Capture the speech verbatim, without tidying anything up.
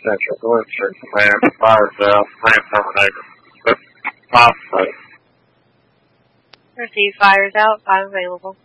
Central. Go ahead and check command. Fires out. Command terminator. Five safe. Receive fires out. Five available.